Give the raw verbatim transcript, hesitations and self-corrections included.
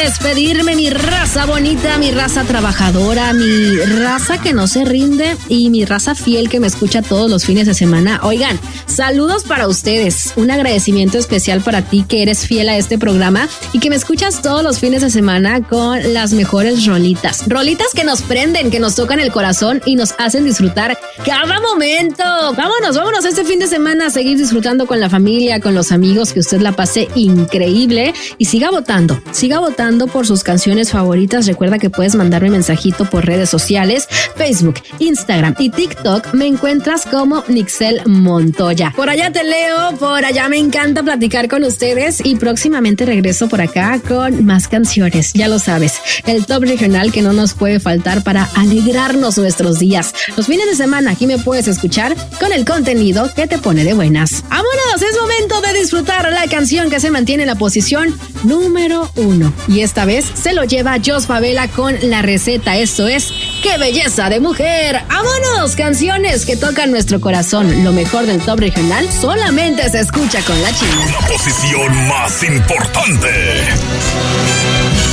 despedirme, mi raza bonita, mi raza trabajadora, mi raza que no se rinde y mi raza fiel que me escucha todos los fines de semana. Oigan, saludos para ustedes, un agradecimiento especial para ti que eres fiel a este programa y que me escuchas todos los fines de semana con las mejores rolitas. Rolitas que nos prenden, que nos tocan el corazón y nos hacen disfrutar cada momento. Vámonos, vámonos este fin de semana a seguir disfrutando con la familia, con los amigos, que usted la pase increíble y siga votando, siga votando por sus canciones favoritas. Recuerda que puedes mandarme mensajito por redes sociales, Facebook, Instagram y TikTok. Me encuentras como Nixel Montoya. Por allá te leo, por allá me encanta platicar con ustedes y próximamente regreso por acá con más canciones. Ya lo sabes, el top regional que no nos puede faltar para alegrarnos nuestros días. Los fines de semana aquí me puedes escuchar con el contenido que te pone de buenas. ¡Vámonos! Es momento de disfrutar la canción que se mantiene en la posición número uno. Y esta vez se lo lleva Jos Favela con La Receta. Esto es ¡Qué belleza de mujer! ¡Vámonos! Canciones que tocan nuestro corazón. Lo mejor del top regional solamente se escucha con La China. La posición más importante.